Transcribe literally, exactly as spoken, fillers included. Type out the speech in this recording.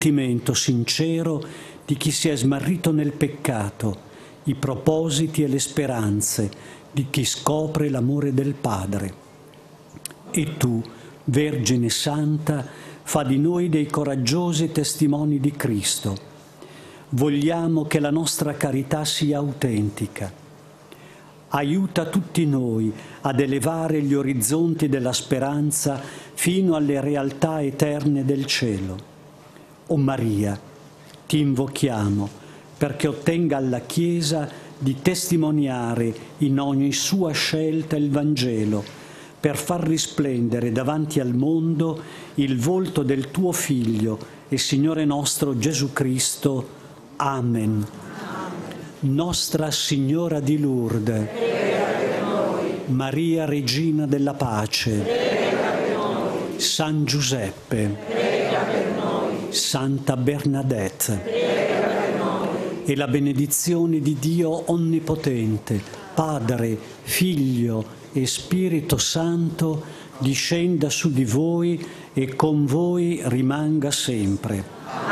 sentimento sincero di chi si è smarrito nel peccato, i propositi e le speranze di chi scopre l'amore del Padre. E tu, Vergine Santa, fa di noi dei coraggiosi testimoni di Cristo. Vogliamo che la nostra carità sia autentica. Aiuta tutti noi ad elevare gli orizzonti della speranza fino alle realtà eterne del cielo. O Maria, ti invochiamo perché ottenga alla Chiesa di testimoniare in ogni sua scelta il Vangelo, per far risplendere davanti al mondo il volto del tuo Figlio e Signore nostro Gesù Cristo. Amen. Nostra Signora di Lourdes, prega per noi. Maria Regina della Pace, Prega per noi. San Giuseppe, Prega per noi. Santa Bernadette, Prega per noi. e la benedizione di Dio Onnipotente, Padre, Figlio e Spirito Santo, discenda su di voi e con voi rimanga sempre.